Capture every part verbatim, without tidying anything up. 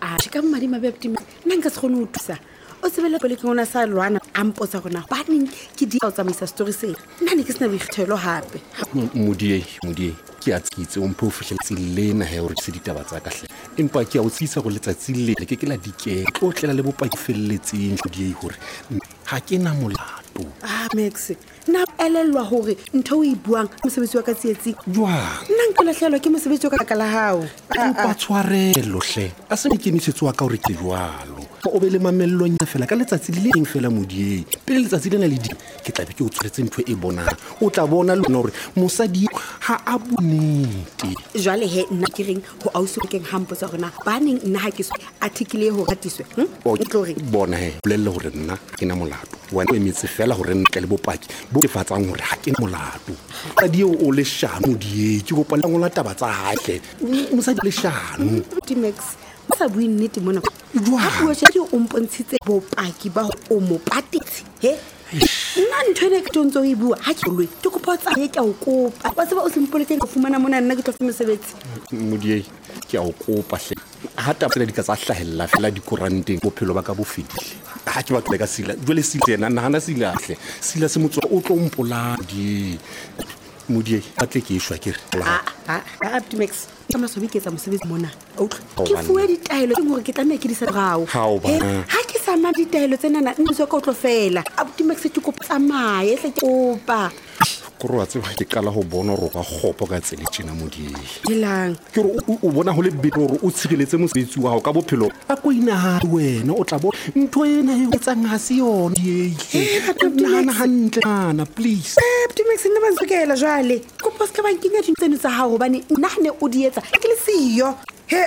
a ka mmadi mabepti nna nka se gone o thusa o sebele pele ke ona sa lwana amposa gona ba neng ke di o tsamaisa story se nna ne ke sena boikgethelo hape modie modie ke a tsitse o mpho fihletse lena he hore se ditaba tsa kahle empa ke a o tsisa go letsatsi le ke ke la dike o tlela le bopaki felletseng modie hore ha ke na molato ah Max na elelwa hore ntho o e buang mosebetsi wa ka tsietsi jwang nna nka lahlelwa ke mosebetsi wa ka la hao empa tshwarelo hle a se ke inisetso wa ka hore ke jwalo o be le mamellong ya fela ka letsatsi le leng fela modie pele letsatsi lena le di ke tla be ke o tshwaretse ntho e bonang o tla bona le hore mosadi ha a bonete jwale he nna ke reng ho auso keng hampo tsa rona ba neng nna ha ke so article e ho ratiswe o tlo re bona he bolelle hore nna ke na molato wa o emitse fela hore ntle le bopaki bo ke fatsang hore ha ke molato ka di o le shano die ke go pala ngola taba tsa hahle mosadi le shano Max sa bui nnete mona ha bua tse di o mpontshitse bopaki ba o mo patetse he nna ntwene ke tontso e bua ha ke lwe ke kopa tsa ye ke o kopa ba tseba o simpoletse go fumana mona nna ke tlo fumana mosebetsi modie ke a o kopa hle ha tapela di ka tsa hlahella fela di koranteng bophelo ba ka bo fedile ha ke ba ka sila jole sile nna nna sila hle sila se motso o tlo mpola di modie batle ke ishwa ke re a a a Max ka mna sobi ke tsa mosebetsi mona ke fuwe ditaelo ke gore ke tla ke di sa gao ha ke sa ma ditaelo tsena nna ntse ka o tlo fela Max ke kopa tsamaye hle ke kopa koro a tseba ke kala ho bona hore ka gopo ka tsele tjena modie helang ke re o bona ho le bito hore o tshireletse mosebetsi wa hao ka bophelo a ko ina wena o tla bo ntho ena e etsang ha se yona die nana hantle ana please Max nna ba ntsokela jwale kopa ska ba nkenya dintse tsa hao bane nna ne o di etsa ke le siyo he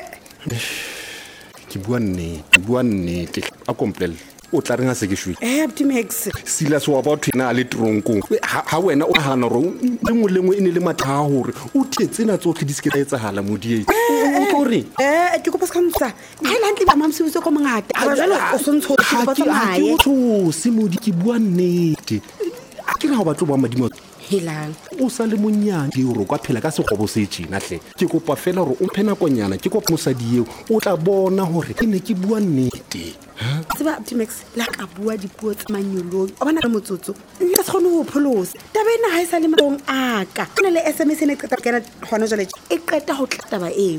ke bua nne bua nne a komplel o tla renga se ke shwe eh Max sila so about ena le tronko ha wena o hana ro lengwe lengwe ene le matha hore o thetsena tsohle di se ke etsa hala modie o tore eh ke kopa ska ntsa ha la ntli ba mamsebitse ko mangata ba jalo o sontsho ke ba tsamaye o se modi ke bua nnete a ke ra ba tlo ba madimo helang o sa le monyane di ro ka phela ka segobo se tjena hle ke kopa fela hore o mphena konyana ke kopa mosadi eo o tla bona hore ke ne ke bua nnete tseba Max la ka bua dipuo tsa manyolong o bana ka motsotso nna se gone ho pholosa tabena ha isa le matong aka nna le S M S ne qeta kena hona jale e qeta ho tlataba eo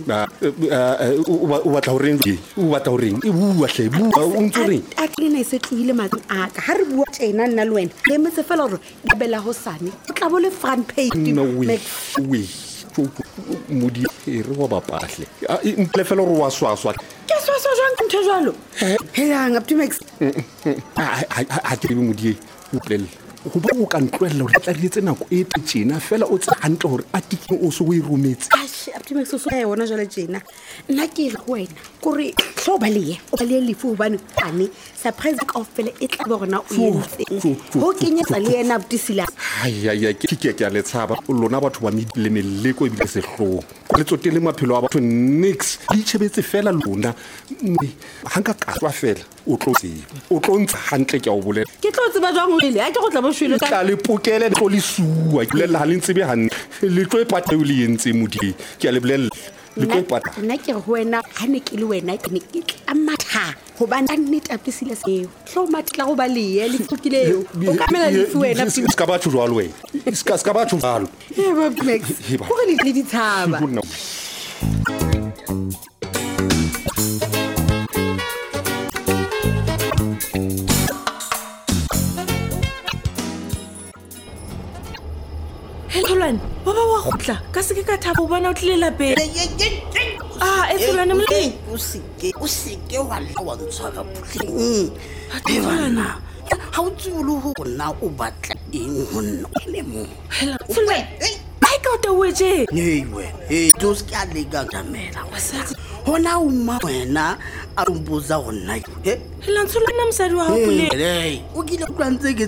o batla hore o batla hore e bua hle bua o ntse a tlile se tlohile matong aka ha re bua tjena nna le wena le metse fela hore di bela ho sane o tla bo le front page Max we modi e re wa bapahle e mple fela hore wa swaswa ke swaswa jwang ntho jwalo helang Max ha ke be modi o plele go ba o ka ntlwella hore tla rietse nako e tjena fela o tsa hantle hore a tikeng o so o e rometse ashe Max o so ya bona jwale tjena nna ke re wena kore tlo ba le o ba le lefu bane ane surprise ka ofela e tla bona o yentse ho kenya tsa le yena Abtisila ai ai ke ke ke a le tshaba lona batho ba midile meleko e bile se hlo le tsotele maphelo a batho nix di tshebetse fela lona hanka ka tswa fela o tlo tseba o tlo ntse hantle ke a o bolela ke tlo tseba jwang o ile ha ke go tla bo shwele ka tla le pokele le go le suwa ke le la le ntsebe hantle le tlo e pata o le yentse modi ke a le bolela le go pata nna ke re ho wena ha ne ke le wena ke ne ke tla matha ho ba nna nnete Abtisila seo tlo matla go ba le ye le fukileo o ka mela le fuwena ska ba tshwa jwalo we ska ska ba tshwa jwalo e ba Max go re le di tshaba Helolwane ba ba wa khutla ka se ke ka thabo bona o tlile lapeng ah e Helolwane mo le o seke o seke wa la wa ntshwara putleng e bana ha o tsulu ho nna o batla eng ho nna le mo Helolwane ai ka o tawetse nei we e dos ka le ga damela wa sa hona uma wena a rumbuza hona he Helolwane tshola nna msadi wa hao pule hey o kile kwantse ke